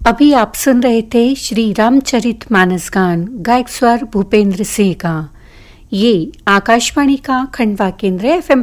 अभी आप सुन रहे थे श्री रामचरितमानस गान, गायक स्वर भूपेंद्र सिंह का। ये आकाशवाणी का खंडवा केंद्र एफएम